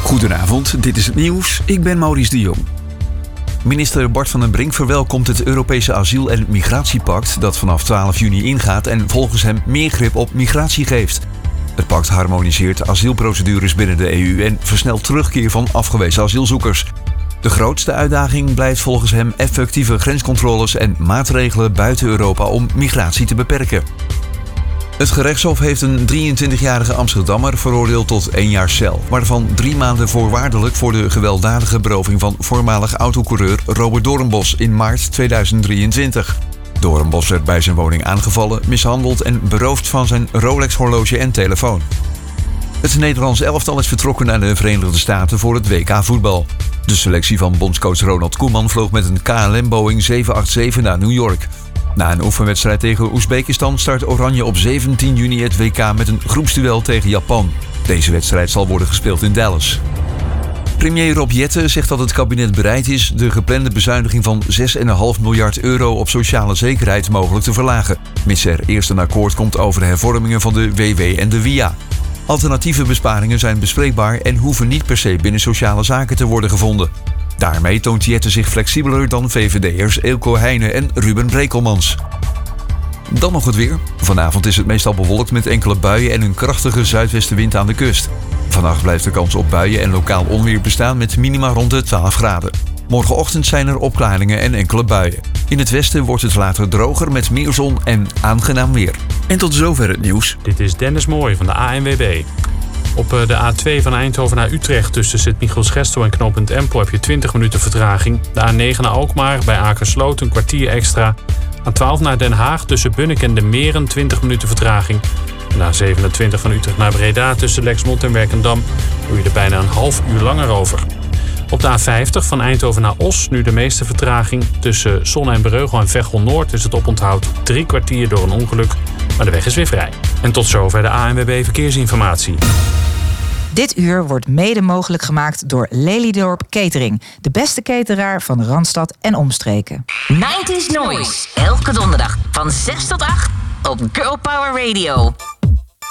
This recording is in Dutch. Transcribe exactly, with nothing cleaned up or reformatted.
Goedenavond, dit is het nieuws. Ik ben Maurice de Jong. Minister Bart van den Brink verwelkomt het Europese asiel- en migratiepact dat vanaf twaalf juni ingaat en volgens hem meer grip op migratie geeft. Het pact harmoniseert asielprocedures binnen de E U en versnelt terugkeer van afgewezen asielzoekers. De grootste uitdaging blijft volgens hem effectieve grenscontroles en maatregelen buiten Europa om migratie te beperken. Het gerechtshof heeft een drieëntwintigjarige Amsterdammer veroordeeld tot één jaar cel, waarvan drie maanden voorwaardelijk voor de gewelddadige beroving van voormalig autocoureur Robert Doornbos in maart tweeduizend drieëntwintig. Doornbos werd bij zijn woning aangevallen, mishandeld en beroofd van zijn Rolex-horloge en telefoon. Het Nederlands elftal is vertrokken naar de Verenigde Staten voor het W K voetbal. De selectie van bondscoach Ronald Koeman vloog met een K L M Boeing zeven acht zeven naar New York. Na een oefenwedstrijd tegen Oezbekistan start Oranje op zeventien juni het W K met een groepsduel tegen Japan. Deze wedstrijd zal worden gespeeld in Dallas. Premier Rob Jetten zegt dat het kabinet bereid is de geplande bezuiniging van zes komma vijf miljard euro op sociale zekerheid mogelijk te verlagen, mits er eerst een akkoord komt over de hervormingen van de W W en de W I A. Alternatieve besparingen zijn bespreekbaar en hoeven niet per se binnen sociale zaken te worden gevonden. Daarmee toont Jetten zich flexibeler dan V V D'ers Eelco Heijnen en Ruben Brekelmans. Dan nog het weer. Vanavond is het meestal bewolkt met enkele buien en een krachtige zuidwestenwind aan de kust. Vannacht blijft de kans op buien en lokaal onweer bestaan met minima rond de twaalf graden. Morgenochtend zijn er opklaringen en enkele buien. In het westen wordt het later droger met meer zon en aangenaam weer. En tot zover het nieuws. Dit is Dennis Mooij van de A N W B. Op de A twee van Eindhoven naar Utrecht tussen Sint-Michiels-Gestel en knooppunt Empel heb je twintig minuten vertraging. De A negen naar Alkmaar bij Akersloot een kwartier extra. A twaalf naar Den Haag tussen Bunnik en de Meren twintig minuten vertraging. En A zevenentwintig van Utrecht naar Breda tussen Lexmond en Werkendam doe je er bijna een half uur langer over. Op de A vijftig van Eindhoven naar Os nu de meeste vertraging. Tussen Zonne en Breugel en Veghel Noord is het oponthoud drie kwartier door een ongeluk. Maar de weg is weer vrij. En tot zover de A N W B Verkeersinformatie. Dit uur wordt mede mogelijk gemaakt door Lelydorp Catering. De beste cateraar van Randstad en omstreken. nineties Noise. Elke donderdag van zes tot acht op Girl Power Radio.